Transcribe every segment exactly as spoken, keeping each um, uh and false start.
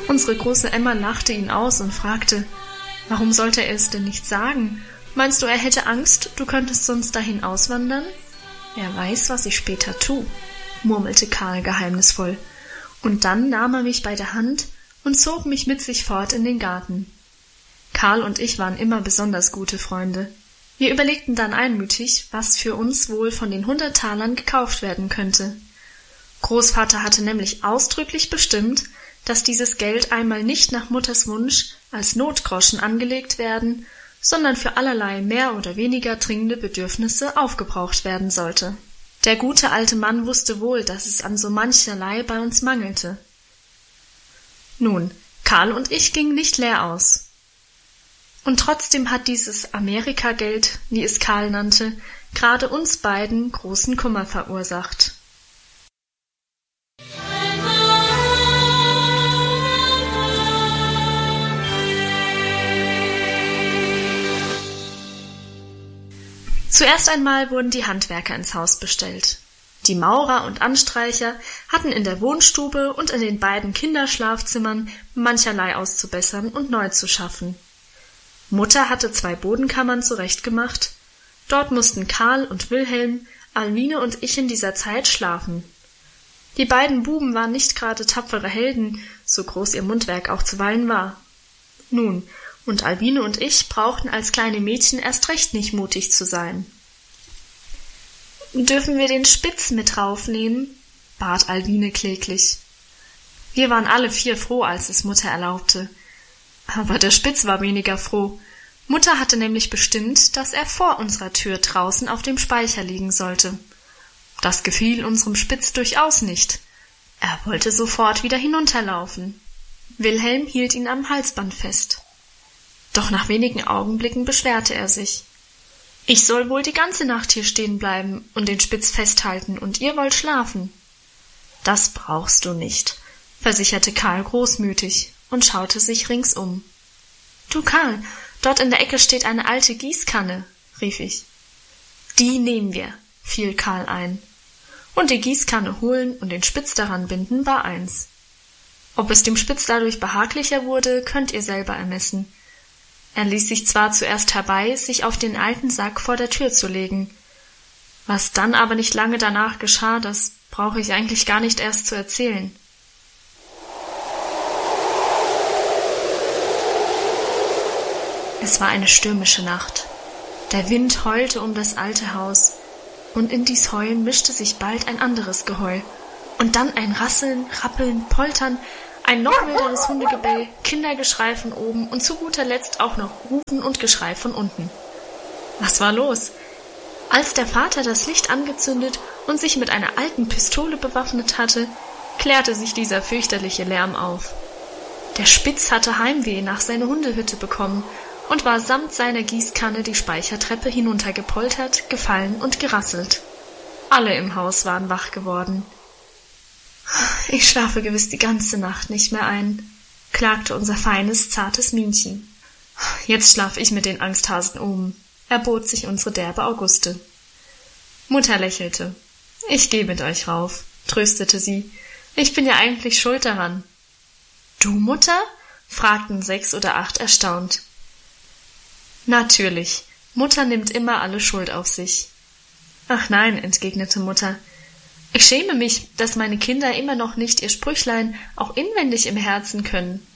Unsere große Emma lachte ihn aus und fragte, warum sollte er es denn nicht sagen? Meinst du, er hätte Angst, du könntest sonst dahin auswandern? Er weiß, was ich später tu, murmelte Karl geheimnisvoll. Und dann nahm er mich bei der Hand und zog mich mit sich fort in den Garten. Karl und ich waren immer besonders gute Freunde. Wir überlegten dann einmütig, was für uns wohl von den hundert Talern gekauft werden könnte. Großvater hatte nämlich ausdrücklich bestimmt, dass dieses Geld einmal nicht nach Mutters Wunsch als Notgroschen angelegt werden, sondern für allerlei mehr oder weniger dringende Bedürfnisse aufgebraucht werden sollte. Der gute alte Mann wusste wohl, dass es an so mancherlei bei uns mangelte. Nun, Karl und ich gingen nicht leer aus. Und trotzdem hat dieses Amerikageld, wie es Karl nannte, gerade uns beiden großen Kummer verursacht. Zuerst einmal wurden die Handwerker ins Haus bestellt. Die Maurer und Anstreicher hatten in der Wohnstube und in den beiden Kinderschlafzimmern mancherlei auszubessern und neu zu schaffen. Mutter hatte zwei Bodenkammern zurechtgemacht. Dort mussten Karl und Wilhelm, Alwine und ich in dieser Zeit schlafen. Die beiden Buben waren nicht gerade tapfere Helden, so groß ihr Mundwerk auch zuweilen war. Nun, und Alwine und ich brauchten als kleine Mädchen erst recht nicht mutig zu sein. »Dürfen wir den Spitz mit raufnehmen?« bat Alwine kläglich. Wir waren alle vier froh, als es Mutter erlaubte. Aber der Spitz war weniger froh. Mutter hatte nämlich bestimmt, dass er vor unserer Tür draußen auf dem Speicher liegen sollte. Das gefiel unserem Spitz durchaus nicht. Er wollte sofort wieder hinunterlaufen. Wilhelm hielt ihn am Halsband fest. Doch nach wenigen Augenblicken beschwerte er sich. »Ich soll wohl die ganze Nacht hier stehen bleiben und den Spitz festhalten, und ihr wollt schlafen.« »Das brauchst du nicht«, versicherte Karl großmütig und schaute sich ringsum. »Du, Karl, dort in der Ecke steht eine alte Gießkanne«, rief ich. »Die nehmen wir«, fiel Karl ein. Und die Gießkanne holen und den Spitz daran binden war eins. Ob es dem Spitz dadurch behaglicher wurde, könnt ihr selber ermessen. Er ließ sich zwar zuerst herbei, sich auf den alten Sack vor der Tür zu legen. Was dann aber nicht lange danach geschah, das brauche ich eigentlich gar nicht erst zu erzählen. Es war eine stürmische Nacht. Der Wind heulte um das alte Haus, und in dies Heulen mischte sich bald ein anderes Geheul, und dann ein Rasseln, Rappeln, Poltern, ein noch wilderes Hundegebell, Kindergeschrei von oben und zu guter Letzt auch noch Rufen und Geschrei von unten. Was war los? Als der Vater das Licht angezündet und sich mit einer alten Pistole bewaffnet hatte, klärte sich dieser fürchterliche Lärm auf. Der Spitz hatte Heimweh nach seiner Hundehütte bekommen und war samt seiner Gießkanne die Speichertreppe hinuntergepoltert, gefallen und gerasselt. Alle im Haus waren wach geworden. »Ich schlafe gewiss die ganze Nacht nicht mehr ein«, klagte unser feines, zartes Mienchen. »Jetzt schlaf ich mit den Angsthasen oben«, erbot sich unsere derbe Auguste. Mutter lächelte. »Ich geh mit euch rauf«, tröstete sie. »Ich bin ja eigentlich schuld daran.« »Du, Mutter?« fragten sechs oder acht erstaunt. »Natürlich, Mutter nimmt immer alle Schuld auf sich.« »Ach nein«, entgegnete Mutter, »ich schäme mich, dass meine Kinder immer noch nicht ihr Sprüchlein auch inwendig im Herzen können.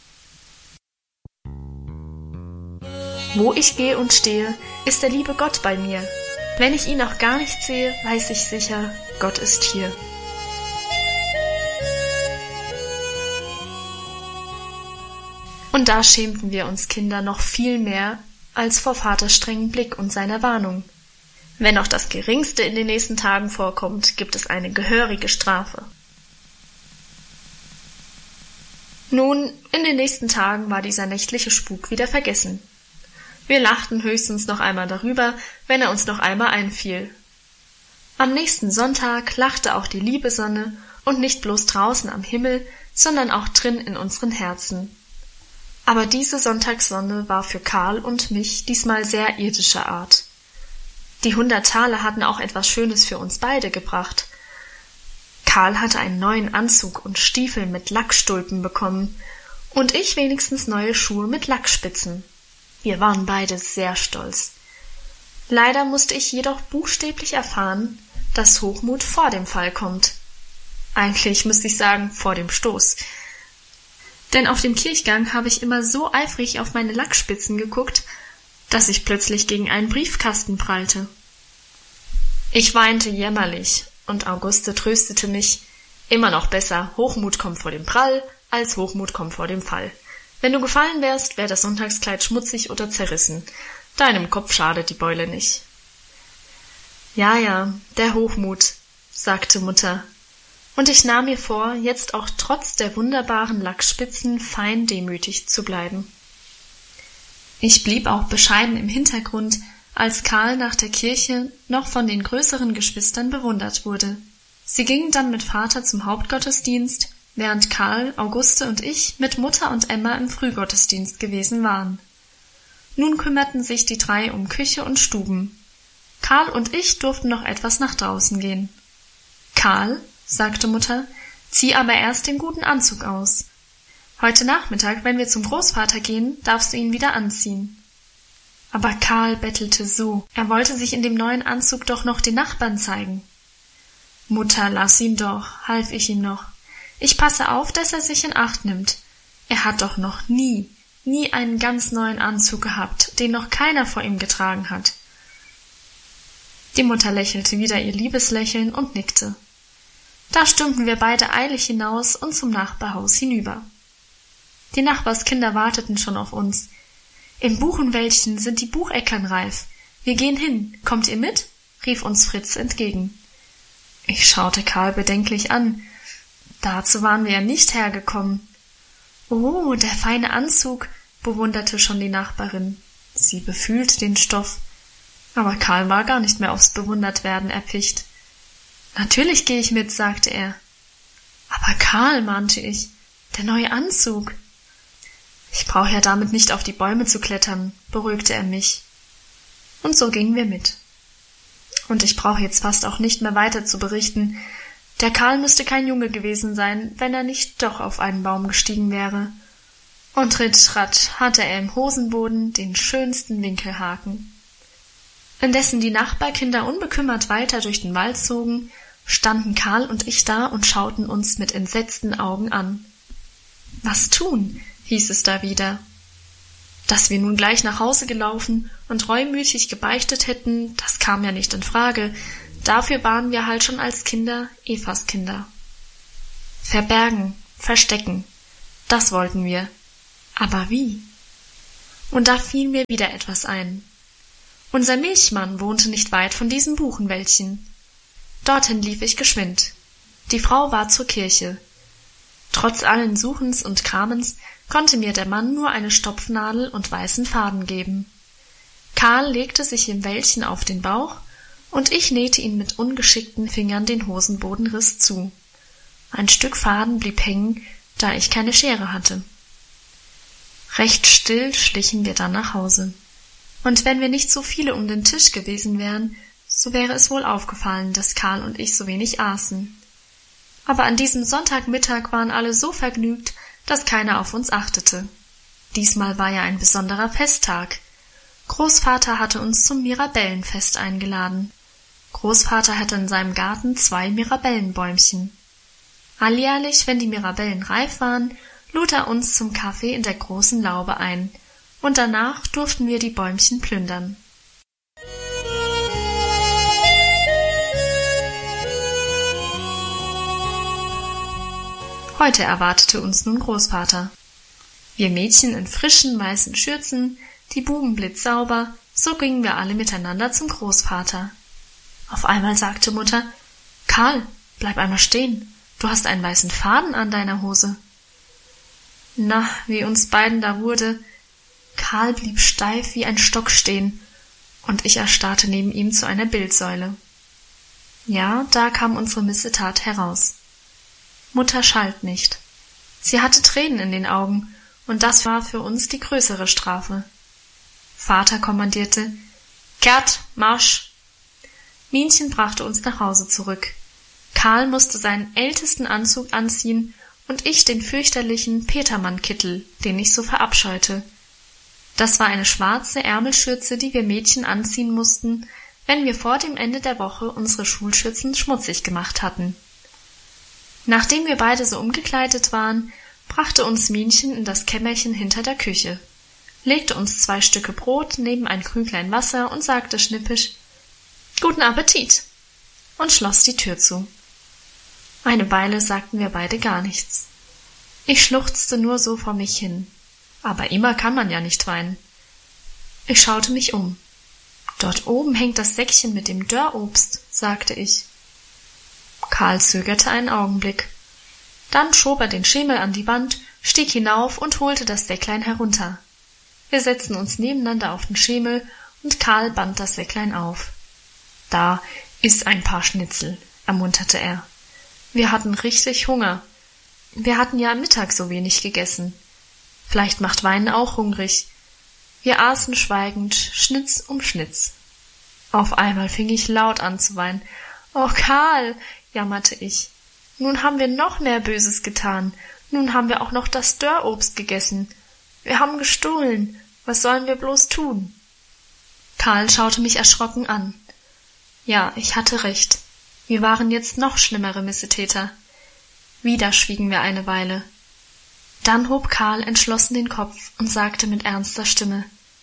Wo ich gehe und stehe, ist der liebe Gott bei mir. Wenn ich ihn auch gar nicht sehe, weiß ich sicher, Gott ist hier.« Und da schämten wir uns Kinder noch viel mehr als vor Vaters strengen Blick und seiner Warnung. Wenn auch das Geringste in den nächsten Tagen vorkommt, gibt es eine gehörige Strafe. Nun, in den nächsten Tagen war dieser nächtliche Spuk wieder vergessen. Wir lachten höchstens noch einmal darüber, wenn er uns noch einmal einfiel. Am nächsten Sonntag lachte auch die liebe Sonne, und nicht bloß draußen am Himmel, sondern auch drin in unseren Herzen. Aber diese Sonntagssonne war für Karl und mich diesmal sehr irdischer Art. Die hundert Taler hatten auch etwas Schönes für uns beide gebracht. Karl hatte einen neuen Anzug und Stiefel mit Lackstulpen bekommen und ich wenigstens neue Schuhe mit Lackspitzen. Wir waren beide sehr stolz. Leider musste ich jedoch buchstäblich erfahren, dass Hochmut vor dem Fall kommt. Eigentlich müsste ich sagen, vor dem Stoß. Denn auf dem Kirchgang habe ich immer so eifrig auf meine Lackspitzen geguckt, dass ich plötzlich gegen einen Briefkasten prallte. Ich weinte jämmerlich, und Auguste tröstete mich, immer noch besser, Hochmut kommt vor dem Prall, als Hochmut kommt vor dem Fall. Wenn du gefallen wärst, wäre das Sonntagskleid schmutzig oder zerrissen. Deinem Kopf schadet die Beule nicht. Ja, ja, der Hochmut, sagte Mutter, und ich nahm mir vor, jetzt auch trotz der wunderbaren Lackspitzen fein demütig zu bleiben. Ich blieb auch bescheiden im Hintergrund, als Karl nach der Kirche noch von den größeren Geschwistern bewundert wurde. Sie gingen dann mit Vater zum Hauptgottesdienst, während Karl, Auguste und ich mit Mutter und Emma im Frühgottesdienst gewesen waren. Nun kümmerten sich die drei um Küche und Stuben. Karl und ich durften noch etwas nach draußen gehen. »Karl«, sagte Mutter, »zieh aber erst den guten Anzug aus. Heute Nachmittag, wenn wir zum Großvater gehen, darfst du ihn wieder anziehen.« Aber Karl bettelte so, er wollte sich in dem neuen Anzug doch noch den Nachbarn zeigen. »Mutter, lass ihn doch«, half ich ihm noch. »Ich passe auf, dass er sich in Acht nimmt. Er hat doch noch nie, nie einen ganz neuen Anzug gehabt, den noch keiner vor ihm getragen hat.« Die Mutter lächelte wieder ihr Liebeslächeln und nickte. Da stürmten wir beide eilig hinaus und zum Nachbarhaus hinüber. Die Nachbarskinder warteten schon auf uns. »Im Buchenwäldchen sind die Bucheckern reif. Wir gehen hin. Kommt ihr mit?« rief uns Fritz entgegen. Ich schaute Karl bedenklich an. Dazu waren wir ja nicht hergekommen. »Oh, der feine Anzug«, bewunderte schon die Nachbarin. Sie befühlte den Stoff. Aber Karl war gar nicht mehr aufs Bewundertwerden erpicht. »Natürlich gehe ich mit«, sagte er. »Aber Karl«, mahnte ich, »der neue Anzug.« »Ich brauche ja damit nicht auf die Bäume zu klettern«, beruhigte er mich. Und so gingen wir mit. Und ich brauche jetzt fast auch nicht mehr weiter zu berichten. Der Karl müsste kein Junge gewesen sein, wenn er nicht doch auf einen Baum gestiegen wäre. Und ritsch-ratsch hatte er im Hosenboden den schönsten Winkelhaken. Indessen die Nachbarkinder unbekümmert weiter durch den Wald zogen, standen Karl und ich da und schauten uns mit entsetzten Augen an. »Was tun?« hieß es da wieder. Dass wir nun gleich nach Hause gelaufen und reumütig gebeichtet hätten, das kam ja nicht in Frage. Dafür waren wir halt schon als Kinder Evas Kinder. Verbergen, verstecken, das wollten wir. Aber wie? Und da fiel mir wieder etwas ein. Unser Milchmann wohnte nicht weit von diesem Buchenwäldchen. Dorthin lief ich geschwind. Die Frau war zur Kirche. Trotz allen Suchens und Kramens konnte mir der Mann nur eine Stopfnadel und weißen Faden geben. Karl legte sich im Wäldchen auf den Bauch, und ich nähte ihn mit ungeschickten Fingern den Hosenbodenriss zu. Ein Stück Faden blieb hängen, da ich keine Schere hatte. Recht still schlichen wir dann nach Hause. Und wenn wir nicht so viele um den Tisch gewesen wären, so wäre es wohl aufgefallen, dass Karl und ich so wenig aßen. Aber an diesem Sonntagmittag waren alle so vergnügt, dass keiner auf uns achtete. Diesmal war ja ein besonderer Festtag. Großvater hatte uns zum Mirabellenfest eingeladen. Großvater hatte in seinem Garten zwei Mirabellenbäumchen. Alljährlich, wenn die Mirabellen reif waren, lud er uns zum Kaffee in der großen Laube ein, und danach durften wir die Bäumchen plündern. Heute erwartete uns nun Großvater. Wir Mädchen in frischen, weißen Schürzen, die Buben blitzsauber, so gingen wir alle miteinander zum Großvater. Auf einmal sagte Mutter, »Karl, bleib einmal stehen, du hast einen weißen Faden an deiner Hose.« Na, wie uns beiden da wurde, Karl blieb steif wie ein Stock stehen, und ich erstarrte neben ihm zu einer Bildsäule. Ja, da kam unsere Missetat heraus. Mutter schalt nicht. Sie hatte Tränen in den Augen, und das war für uns die größere Strafe. Vater kommandierte, »Kehrt, Marsch!« Minchen brachte uns nach Hause zurück. Karl musste seinen ältesten Anzug anziehen und ich den fürchterlichen Petermann-Kittel, den ich so verabscheute. Das war eine schwarze Ärmelschürze, die wir Mädchen anziehen mussten, wenn wir vor dem Ende der Woche unsere Schulschürzen schmutzig gemacht hatten. Nachdem wir beide so umgekleidet waren, brachte uns Minchen in das Kämmerchen hinter der Küche, legte uns zwei Stücke Brot neben ein Krüglein Wasser und sagte schnippisch »Guten Appetit« und schloss die Tür zu. Eine Weile sagten wir beide gar nichts. Ich schluchzte nur so vor mich hin. Aber immer kann man ja nicht weinen. Ich schaute mich um. »Dort oben hängt das Säckchen mit dem Dörrobst«, sagte ich. Karl zögerte einen Augenblick. Dann schob er den Schemel an die Wand, stieg hinauf und holte das Säcklein herunter. Wir setzten uns nebeneinander auf den Schemel und Karl band das Säcklein auf. »Da ist ein paar Schnitzel«, ermunterte er. Wir hatten richtig Hunger. Wir hatten ja am Mittag so wenig gegessen. Vielleicht macht Weinen auch hungrig. Wir aßen schweigend, Schnitz um Schnitz. Auf einmal fing ich laut an zu weinen. »Oh, Karl«, jammerte ich, »nun haben wir noch mehr Böses getan. Nun haben wir auch noch das Dörrobst gegessen. Wir haben gestohlen. Was sollen wir bloß tun?« Karl schaute mich erschrocken an. Ja, ich hatte recht. Wir waren jetzt noch schlimmere Missetäter. Wieder schwiegen wir eine Weile. Dann hob Karl entschlossen den Kopf und sagte mit ernster Stimme: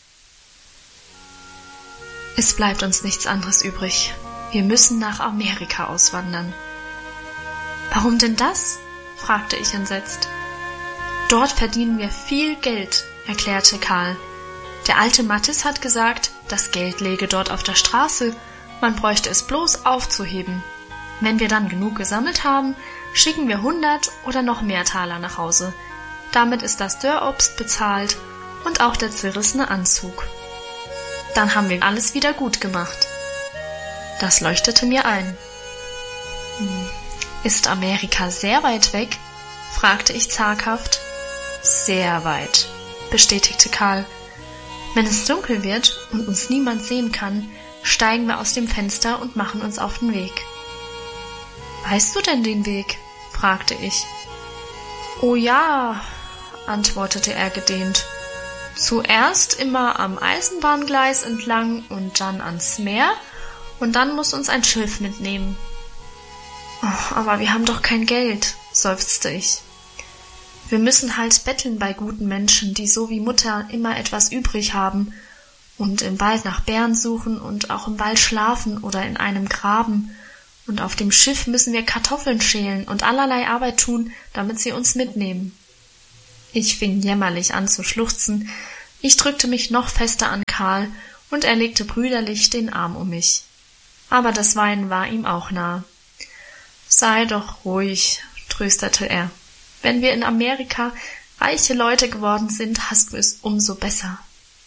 »Es bleibt uns nichts anderes übrig. Wir müssen nach Amerika auswandern.« »Warum denn das?« fragte ich entsetzt. »Dort verdienen wir viel Geld«, erklärte Karl. »Der alte Mattis hat gesagt, das Geld läge dort auf der Straße, man bräuchte es bloß aufzuheben. Wenn wir dann genug gesammelt haben, schicken wir hundert oder noch mehr Taler nach Hause. Damit ist das Dörrobst bezahlt und auch der zerrissene Anzug. Dann haben wir alles wieder gut gemacht.« Das leuchtete mir ein. Hm. »Ist Amerika sehr weit weg?« fragte ich zaghaft. »Sehr weit«, bestätigte Karl. »Wenn es dunkel wird und uns niemand sehen kann, steigen wir aus dem Fenster und machen uns auf den Weg.« »Weißt du denn den Weg?« fragte ich. »Oh ja«, antwortete er gedehnt. »Zuerst immer am Eisenbahngleis entlang und dann ans Meer, und dann muss uns ein Schiff mitnehmen.« »Oh, aber wir haben doch kein Geld«, seufzte ich. »Wir müssen halt betteln bei guten Menschen, die so wie Mutter immer etwas übrig haben, und im Wald nach Bären suchen und auch im Wald schlafen oder in einem Graben, und auf dem Schiff müssen wir Kartoffeln schälen und allerlei Arbeit tun, damit sie uns mitnehmen.« Ich fing jämmerlich an zu schluchzen. Ich drückte mich noch fester an Karl und er legte brüderlich den Arm um mich. Aber das Weinen war ihm auch nah. »Sei doch ruhig«, tröstete er. »Wenn wir in Amerika reiche Leute geworden sind, hast du es umso besser.«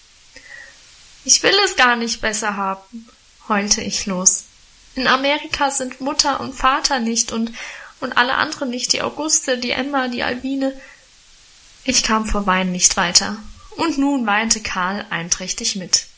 »Ich will es gar nicht besser haben«, heulte ich los. »In Amerika sind Mutter und Vater nicht und, und alle anderen nicht, die Auguste, die Emma, die Albine.« Ich kam vor Weinen nicht weiter, und nun weinte Karl einträchtig mit.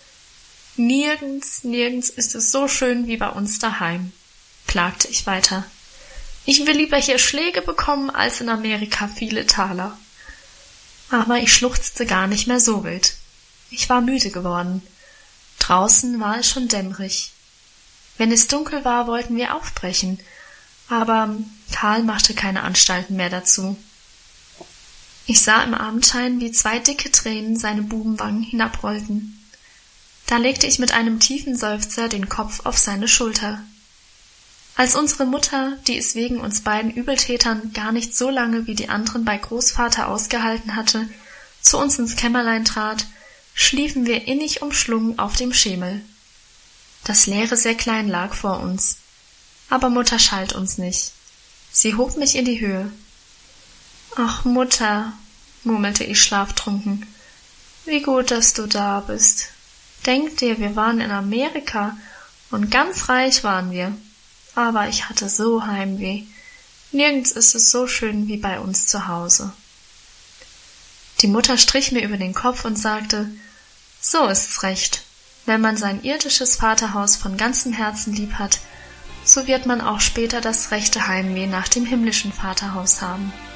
»Nirgends, nirgends ist es so schön wie bei uns daheim«, klagte ich weiter. »Ich will lieber hier Schläge bekommen, als in Amerika viele Taler.« Aber ich schluchzte gar nicht mehr so wild. Ich war müde geworden. Draußen war es schon dämmerig. Wenn es dunkel war, wollten wir aufbrechen, aber Karl machte keine Anstalten mehr dazu. Ich sah im Abendschein, wie zwei dicke Tränen seine Bubenwangen hinabrollten. Da legte ich mit einem tiefen Seufzer den Kopf auf seine Schulter. Als unsere Mutter, die es wegen uns beiden Übeltätern gar nicht so lange wie die anderen bei Großvater ausgehalten hatte, zu uns ins Kämmerlein trat, schliefen wir innig umschlungen auf dem Schemel. Das leere Säcklein lag vor uns, aber Mutter schalt uns nicht. Sie hob mich in die Höhe. »Ach, Mutter«, murmelte ich schlaftrunken, »wie gut, dass du da bist. Denk dir, wir waren in Amerika und ganz reich waren wir. Aber ich hatte so Heimweh. Nirgends ist es so schön wie bei uns zu Hause.« Die Mutter strich mir über den Kopf und sagte: »So ist's recht. Wenn man sein irdisches Vaterhaus von ganzem Herzen lieb hat, so wird man auch später das rechte Heimweh nach dem himmlischen Vaterhaus haben.